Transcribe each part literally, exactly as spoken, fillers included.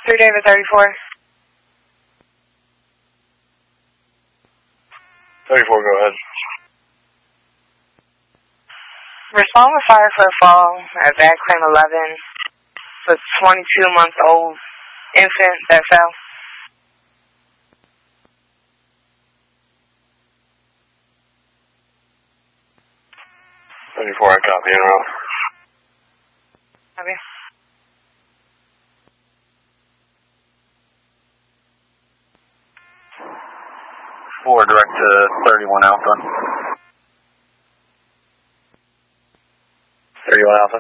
three David thirty-four. thirty-four, go ahead. Respond with fire for a fall at Bad Claim eleven for twenty-two month old infant that fell. thirty-four, I copy, en route. Copy. four, direct to thirty-one Alpha. thirty-one Alpha.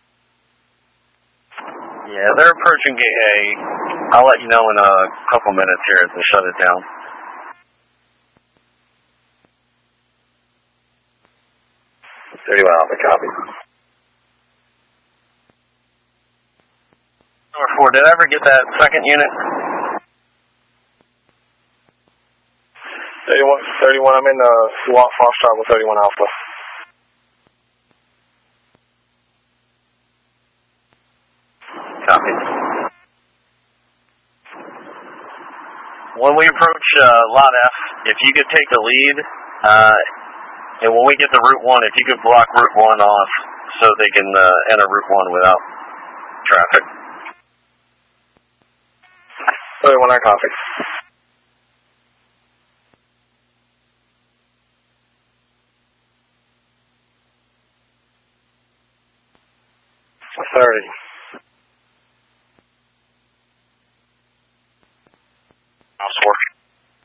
Yeah, they're approaching gate A. I'll let you know in a couple minutes here as they shut it down. thirty-one Alpha, copy. Number four, did I ever get that second unit? thirty-one, thirty-one, I'm in the SWAT Foxtrot with thirty-one Alpha. Copy. When we approach uh, Lot F, if you could take the lead, uh, and when we get to Route one, if you could block Route one off so they can uh, enter Route one without traffic. thirty-one, I copy. thirty.